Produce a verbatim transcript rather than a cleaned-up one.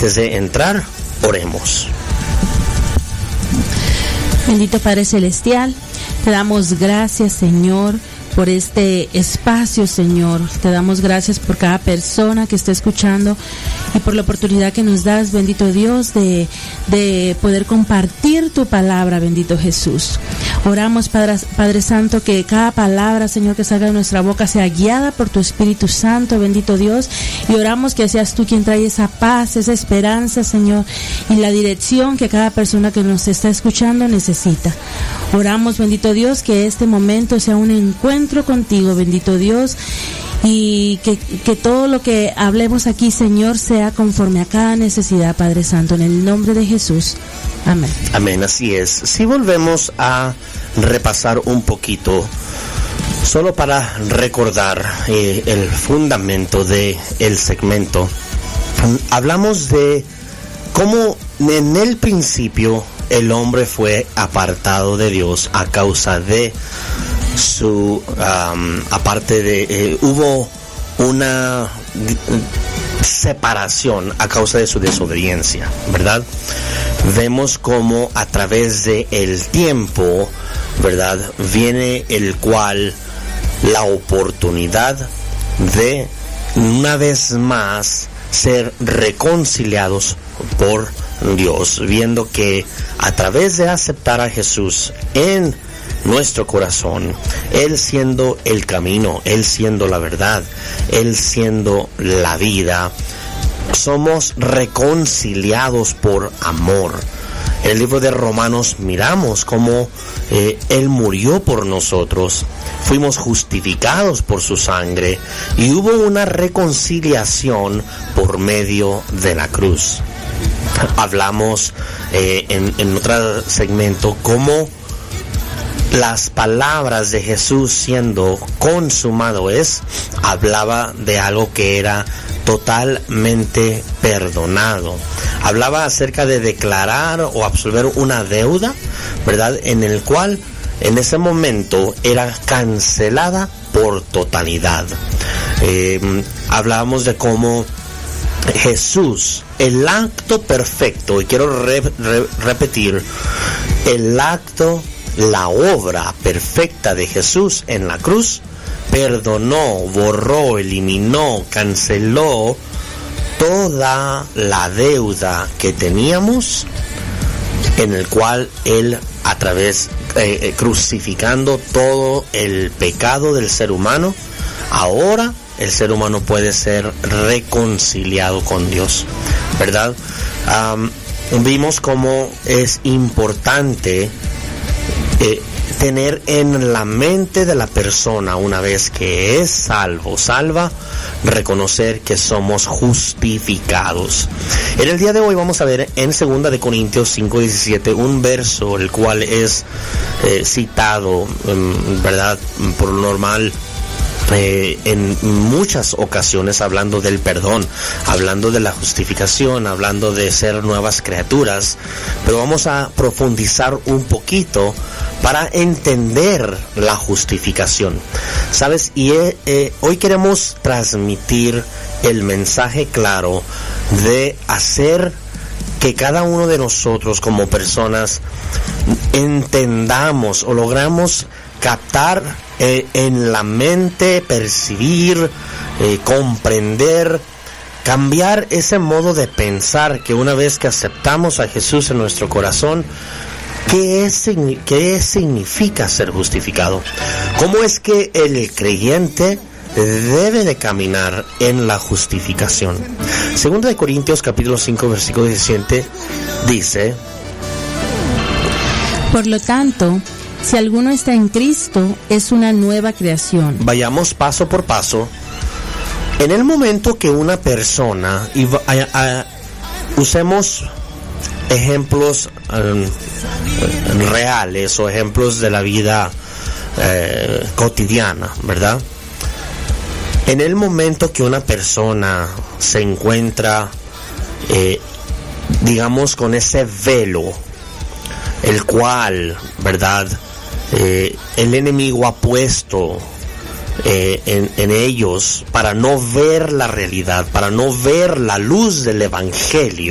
antes de entrar, oremos. Bendito Padre Celestial, te damos gracias, Señor, por este espacio, Señor. Te damos gracias por cada persona que está escuchando y por la oportunidad que nos das, bendito Dios, de, de poder compartir tu palabra, bendito Jesús. Oramos, Padre, Padre Santo, que cada palabra, Señor, que salga de nuestra boca sea guiada por tu Espíritu Santo, bendito Dios, y oramos que seas tú quien trae esa paz, esa esperanza, Señor, y la dirección que cada persona que nos está escuchando necesita. Oramos, bendito Dios, que este momento sea un encuentro contigo, bendito Dios, y que, que todo lo que hablemos aquí, Señor, sea conforme a cada necesidad, Padre Santo, en el nombre de Jesús. Amén. Amén, así es. Si volvemos a repasar un poquito, solo para recordar eh, el fundamento de el segmento, hablamos de cómo en el principio el hombre fue apartado de Dios a causa de su, um, aparte de, eh, hubo una separación a causa de su desobediencia, ¿verdad? Vemos como a través de el tiempo, ¿verdad?, viene el cual la oportunidad de una vez más ser reconciliados por Dios, viendo que a través de aceptar a Jesús en nuestro corazón, Él siendo el camino, Él siendo la verdad, Él siendo la vida, somos reconciliados por amor. En el libro de Romanos miramos cómo eh, Él murió por nosotros, fuimos justificados por su sangre y hubo una reconciliación por medio de la cruz. Hablamos eh, en, en otro segmento cómo las palabras de Jesús siendo consumado es, hablaba de algo que era totalmente perdonado. Hablaba acerca de declarar o absolver una deuda, ¿verdad?, en el cual en ese momento era cancelada por totalidad. Eh, hablábamos de cómo Jesús, el acto perfecto, y quiero re, re, repetir, el acto, la obra perfecta de Jesús en la cruz, perdonó, borró, eliminó, canceló toda la deuda que teníamos, en el cual Él, a través, eh, crucificando todo el pecado del ser humano, ahora el ser humano puede ser reconciliado con Dios, ¿verdad? Um, vimos cómo es importante eh, tener en la mente de la persona, una vez que es salvo, salva, reconocer que somos justificados. En el día de hoy vamos a ver en segunda de Corintios cinco diecisiete un verso el cual es eh, citado, ¿verdad?, por lo normal Eh, en muchas ocasiones, hablando del perdón, hablando de la justificación, hablando de ser nuevas criaturas, pero vamos a profundizar un poquito para entender la justificación, ¿sabes? Y eh, eh, hoy queremos transmitir el mensaje claro de hacer que cada uno de nosotros como personas entendamos o logramos captar eh, en la mente, percibir, eh, comprender, cambiar ese modo de pensar que una vez que aceptamos a Jesús en nuestro corazón, ¿qué es, qué significa ser justificado? ¿Cómo es que el creyente debe de caminar en la justificación? Segunda de Corintios capítulo cinco versículo diecisiete dice: por lo tanto, si alguno está en Cristo, es una nueva creación. Vayamos paso por paso. En el momento que una persona, y a, a, usemos ejemplos um, reales o ejemplos de la vida eh, cotidiana, ¿verdad? En el momento que una persona se encuentra, eh, digamos, con ese velo, el cual, ¿verdad?, Eh, el enemigo ha puesto eh, en, en ellos para no ver la realidad, para no ver la luz del evangelio,